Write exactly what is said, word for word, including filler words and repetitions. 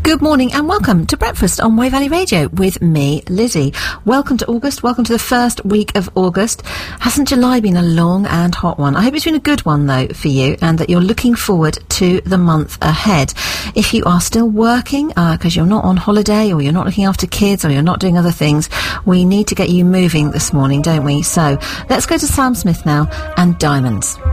Good morning and welcome to Breakfast on Way Valley Radio with me, Lizzie. Welcome to August. Welcome to the first week of August. Hasn't July been a long and hot one? I hope it's been a good one, though, for you, and that you're looking forward to the month ahead. If you are still working, because uh, you're not on holiday or you're not looking after kids or you're not doing other things, we need to get you moving this morning, don't we? So let's go to Sam Smith now and Diamonds.